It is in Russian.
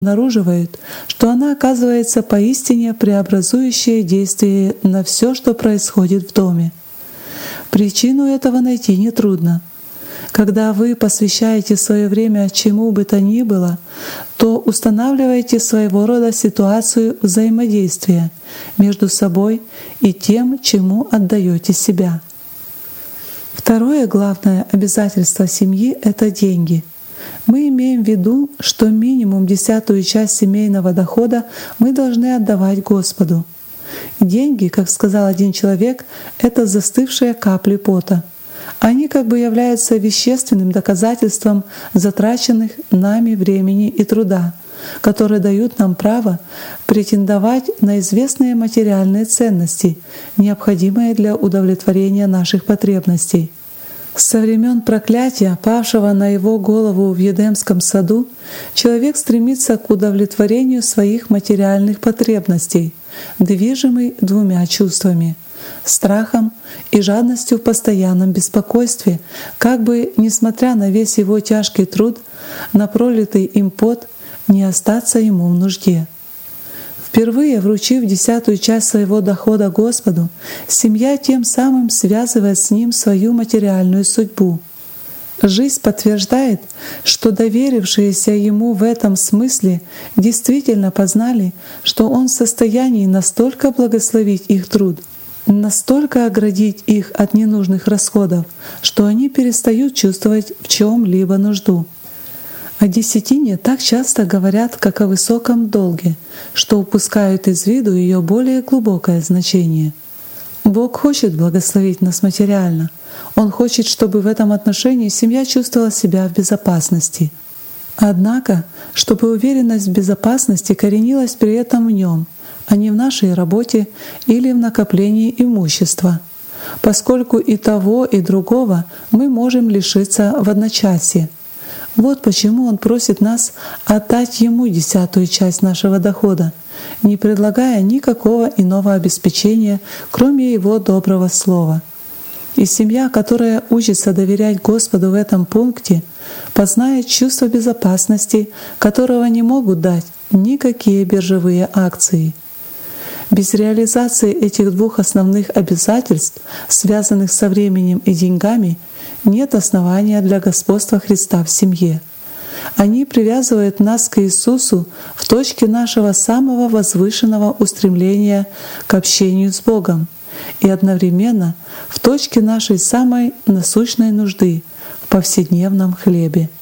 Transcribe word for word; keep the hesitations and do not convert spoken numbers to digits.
обнаруживают, что она оказывается поистине преобразующее действие на все, что происходит в доме. Причину этого найти нетрудно. Когда вы посвящаете свое время чему бы то ни было, то устанавливаете своего рода ситуацию взаимодействия между собой и тем, чему отдаете себя. Второе главное обязательство семьи — это деньги. Мы имеем в виду, что минимум десятую часть семейного дохода мы должны отдавать Господу. Деньги, как сказал один человек, — это застывшие капли пота. Они как бы являются вещественным доказательством затраченных нами времени и труда, которые дают нам право претендовать на известные материальные ценности, необходимые для удовлетворения наших потребностей. Со времен проклятия, павшего на его голову в Едемском саду, человек стремится к удовлетворению своих материальных потребностей, движимый двумя чувствами — страхом и жадностью в постоянном беспокойстве, как бы, несмотря на весь его тяжкий труд, на пролитый им пот, не остаться ему в нужде. Впервые вручив десятую часть своего дохода Господу, семья тем самым связывает с Ним свою материальную судьбу. Жизнь подтверждает, что доверившиеся Ему в этом смысле действительно познали, что Он в состоянии настолько благословить их труд, настолько оградить их от ненужных расходов, что они перестают чувствовать в чем-либо нужду. О десятине так часто говорят, как о высоком долге, что упускают из виду ее более глубокое значение. Бог хочет благословить нас материально. Он хочет, чтобы в этом отношении семья чувствовала себя в безопасности. Однако, чтобы уверенность в безопасности коренилась при этом в Нем, а не в нашей работе или в накоплении имущества, поскольку и того, и другого мы можем лишиться в одночасье. Вот почему Он просит нас отдать Ему десятую часть нашего дохода, не предлагая никакого иного обеспечения, кроме Его доброго слова. И семья, которая учится доверять Господу в этом пункте, познает чувство безопасности, которого не могут дать никакие биржевые акции. Без реализации этих двух основных обязательств, связанных со временем и деньгами, нет основания для господства Христа в семье. Они привязывают нас к Иисусу в точке нашего самого возвышенного устремления к общению с Богом и одновременно в точке нашей самой насущной нужды в повседневном хлебе.